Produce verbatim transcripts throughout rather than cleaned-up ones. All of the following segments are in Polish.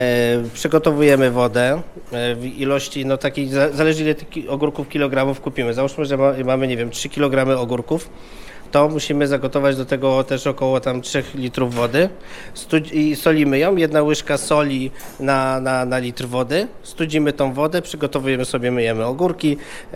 Przygotowujemy wodę w ilości, no takiej, zależy ile tych ogórków kilogramów kupimy. Załóżmy, że mamy, nie wiem, trzy kilogramy ogórków, to musimy zagotować do tego też około tam trzech litrów wody i solimy ją, jedna łyżka soli na, na, na litr wody, studzimy tą wodę, przygotowujemy sobie, myjemy ogórki,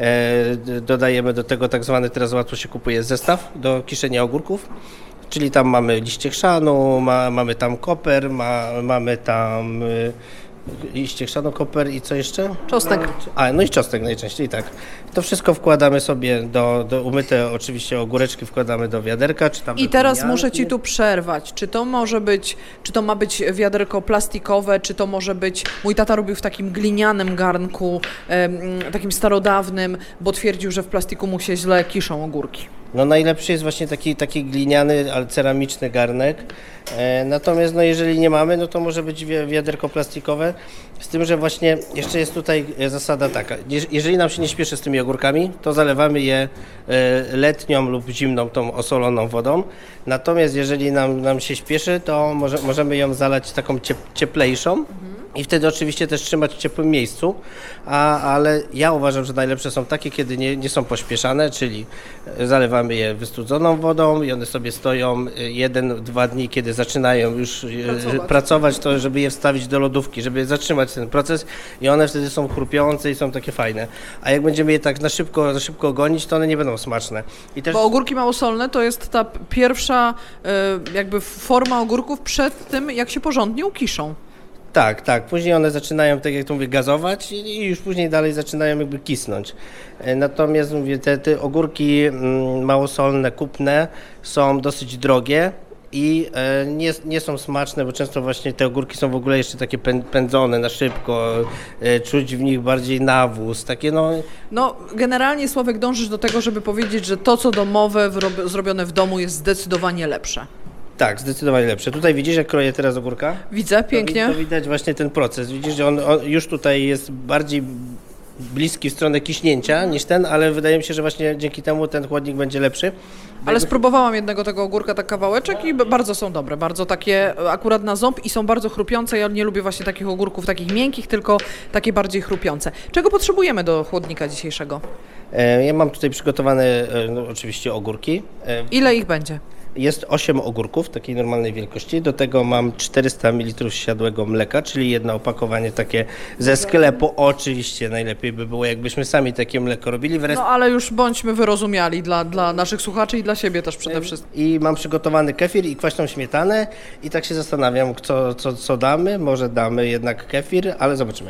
e, dodajemy do tego tak zwany, teraz łatwo się kupuje zestaw do kiszenia ogórków. Czyli tam mamy liście chrzanu, ma, mamy tam koper, ma, mamy tam y, liście chrzanu, koper i co jeszcze? Czosnek. A, no i czosnek najczęściej, tak. To wszystko wkładamy sobie do, do umyte oczywiście ogóreczki wkładamy do wiaderka. Czy tam I teraz muszę Ci tu przerwać. Czy to może być, czy to ma być wiaderko plastikowe, czy to może być, mój tata robił w takim glinianym garnku, em, takim starodawnym, bo twierdził, że w plastiku mu się źle kiszą ogórki. No najlepszy jest właśnie taki, taki gliniany, ale ceramiczny garnek. E, natomiast no jeżeli nie mamy, no to może być wi- wiaderko plastikowe. Z tym, że właśnie jeszcze jest tutaj zasada taka. Jeżeli nam się nie śpieszy z tymi ogórkami, to zalewamy je e, letnią lub zimną tą osoloną wodą. Natomiast jeżeli nam, nam się śpieszy, to może, możemy ją zalać taką ciep- cieplejszą. Mhm. I wtedy oczywiście też trzymać w ciepłym miejscu, a, ale ja uważam, że najlepsze są takie, kiedy nie, nie są pośpieszane, czyli zalewamy je wystudzoną wodą i one sobie stoją jeden, dwa dni, kiedy zaczynają już pracować. pracować, to żeby je wstawić do lodówki, żeby zatrzymać ten proces i one wtedy są chrupiące i są takie fajne. A jak będziemy je tak na szybko, na szybko gonić, to one nie będą smaczne. I też... Bo ogórki małosolne to jest ta pierwsza jakby forma ogórków przed tym, jak się porządnie ukiszą. Tak, tak. Później one zaczynają, tak jak to mówię, gazować i już później dalej zaczynają jakby kisnąć. Natomiast mówię, te, te ogórki małosolne, kupne są dosyć drogie i nie, nie są smaczne, bo często właśnie te ogórki są w ogóle jeszcze takie pędzone na szybko, czuć w nich bardziej nawóz, takie no... No generalnie, Sławek, dążysz do tego, żeby powiedzieć, że to co domowe, zrobione w domu jest zdecydowanie lepsze. Tak, zdecydowanie lepsze. Tutaj widzisz, jak kroję teraz ogórka? Widzę, pięknie. To, to widać właśnie ten proces. Widzisz, że on, on już tutaj jest bardziej bliski w stronę kiśnięcia niż ten, ale wydaje mi się, że właśnie dzięki temu ten chłodnik będzie lepszy. Ale spróbowałam jednego tego ogórka, tak kawałeczek i bardzo są dobre, bardzo takie akurat na ząb i są bardzo chrupiące. Ja nie lubię właśnie takich ogórków, takich miękkich, tylko takie bardziej chrupiące. Czego potrzebujemy do chłodnika dzisiejszego? Ja mam tutaj przygotowane no, oczywiście ogórki. Ile ich będzie? Jest osiem ogórków takiej normalnej wielkości, do tego mam czterysta mililitrów siadłego mleka, czyli jedno opakowanie takie ze sklepu. Oczywiście najlepiej by było, jakbyśmy sami takie mleko robili. Rest... No ale już bądźmy wyrozumiali dla, dla naszych słuchaczy i dla siebie też przede wszystkim. I mam przygotowany kefir i kwaśną śmietanę i tak się zastanawiam, co, co, co damy. Może damy jednak kefir, ale zobaczymy.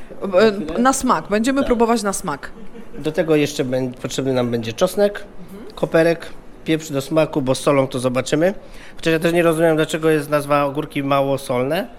Na smak, będziemy tak. próbować na smak. Do tego jeszcze potrzebny nam będzie czosnek, mhm. koperek, pieprz do smaku, bo z solą to zobaczymy. Chociaż ja też nie rozumiem, dlaczego jest nazwa ogórki małosolne,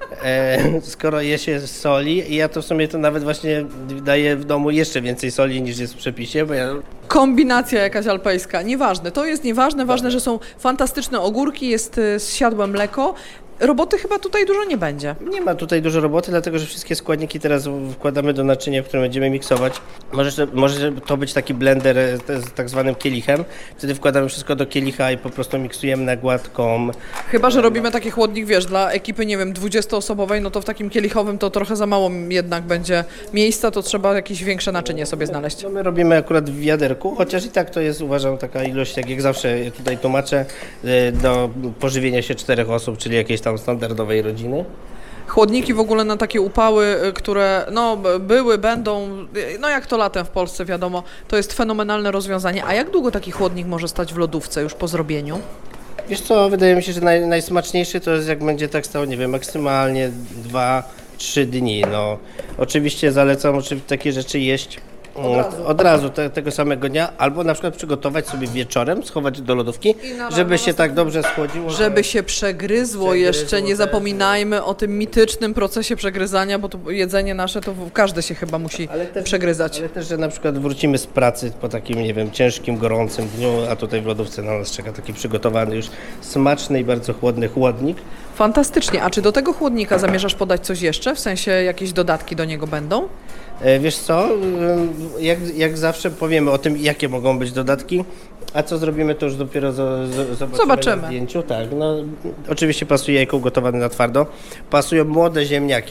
e, skoro je się z soli i ja to w sumie to nawet właśnie daję w domu jeszcze więcej soli niż jest w przepisie, bo ja... Kombinacja jakaś alpejska, nieważne, to jest nieważne, ważne, że są fantastyczne ogórki, jest zsiadłe mleko. Roboty chyba tutaj dużo nie będzie. Nie ma tutaj dużo roboty, dlatego że wszystkie składniki teraz wkładamy do naczynia, w którym będziemy miksować. Może, może to być taki blender z tak zwanym kielichem. Wtedy wkładamy wszystko do kielicha i po prostu miksujemy na gładką. Chyba że robimy taki chłodnik, wiesz, dla ekipy, nie wiem, dwudziestoosobowej, no to w takim kielichowym to trochę za mało jednak będzie miejsca, to trzeba jakieś większe naczynie sobie znaleźć. No my robimy akurat w wiaderku, chociaż i tak to jest, uważam, taka ilość, jak, jak zawsze tutaj tłumaczę, do pożywienia się czterech osób, czyli jakieś tam standardowej rodziny. Chłodniki w ogóle na takie upały, które no były, będą, no jak to latem w Polsce wiadomo, to jest fenomenalne rozwiązanie. A jak długo taki chłodnik może stać w lodówce już po zrobieniu? Wiesz co, wydaje mi się, że naj, najsmaczniejszy to jest jak będzie tak stał, nie wiem, maksymalnie dwa trzy dni. No, oczywiście zalecam oczywiście takie rzeczy jeść Od razu, Od razu te, tego samego dnia, albo na przykład przygotować sobie wieczorem, schować do lodówki, żeby się tak dobrze schłodziło. Żeby się przegryzło, przegryzło jeszcze, nie zapominajmy o tym mitycznym procesie przegryzania, bo to jedzenie nasze to każdy się chyba musi ale też, przegryzać. Ale też, że na przykład wrócimy z pracy po takim, nie wiem, ciężkim, gorącym dniu, a tutaj w lodówce na nas czeka taki przygotowany już smaczny i bardzo chłodny chłodnik. Fantastycznie. A czy do tego chłodnika zamierzasz podać coś jeszcze? W sensie jakieś dodatki do niego będą? E, Wiesz co, jak, jak zawsze powiemy o tym, jakie mogą być dodatki, a co zrobimy, to już dopiero zo, zo, zobaczymy, Zobaczymy. na zdjęciu. Tak, no, oczywiście pasuje jajko ugotowane na twardo, pasują młode ziemniaki.